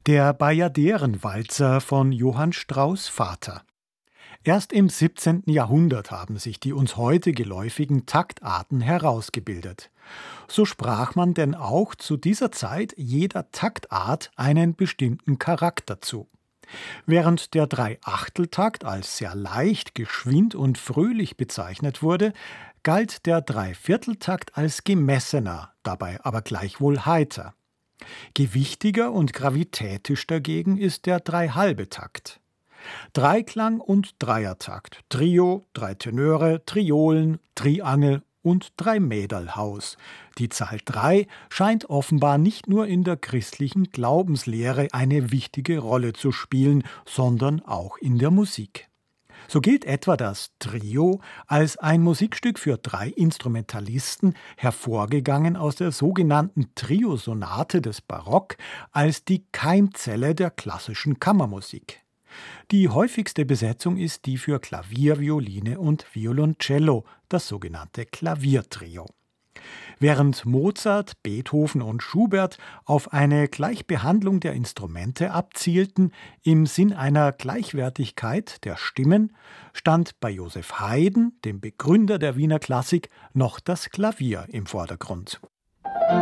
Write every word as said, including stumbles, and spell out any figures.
Der Bajaderenwalzer von Johann Strauss Vater. Erst im siebzehnten Jahrhundert haben sich die uns heute geläufigen Taktarten herausgebildet. So sprach man denn auch zu dieser Zeit jeder Taktart einen bestimmten Charakter zu. Während der Dreiachteltakt als sehr leicht, geschwind und fröhlich bezeichnet wurde, galt der Dreivierteltakt als gemessener, dabei aber gleichwohl heiter. Gewichtiger und gravitätisch dagegen ist der Dreihalbetakt. Dreiklang und Dreiertakt, Trio, drei Tenöre, Triolen, Triangel und Dreimäderlhaus. Die Zahl drei scheint offenbar nicht nur in der christlichen Glaubenslehre eine wichtige Rolle zu spielen, sondern auch in der Musik. So gilt etwa das Trio als ein Musikstück für drei Instrumentalisten, hervorgegangen aus der sogenannten Triosonate des Barock, als die Keimzelle der klassischen Kammermusik. Die häufigste Besetzung ist die für Klavier, Violine und Violoncello, das sogenannte Klaviertrio. Während Mozart, Beethoven und Schubert auf eine Gleichbehandlung der Instrumente abzielten, im Sinn einer Gleichwertigkeit der Stimmen, stand bei Joseph Haydn, dem Begründer der Wiener Klassik, noch das Klavier im Vordergrund.